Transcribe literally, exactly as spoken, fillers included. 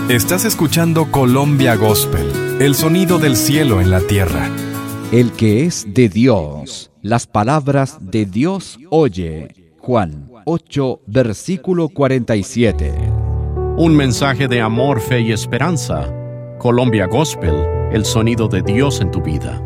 Estás escuchando Colombia Gospel, el sonido del cielo en la tierra. El que es de Dios, las palabras de Dios oye. Juan ocho, versículo cuarenta y siete. Un mensaje de amor, fe y esperanza. Colombia Gospel, el sonido de Dios en tu vida.